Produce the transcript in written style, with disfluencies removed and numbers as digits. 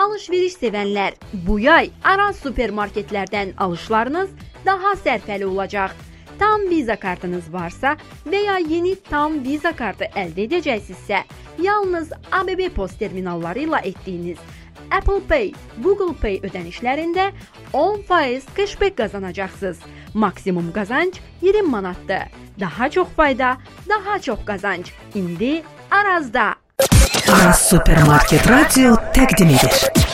Alış-veriş sevənlər, bu yay Araz supermarketlərdən alışlarınız daha sərfəli olacaq. Tam Visa kartınız varsa və ya yeni tam Visa kartı əldə edəcəksinizsə, yalnız ABB post terminalları ilə etdiyiniz Apple Pay, Google Pay ödənişlərində 10% cashback qazanacaqsınız. Maksimum qazanc 20 manatdır. Daha çox fayda, daha çox qazanc. İndi Arazda. Araz Supermarket Radio təqdim edir.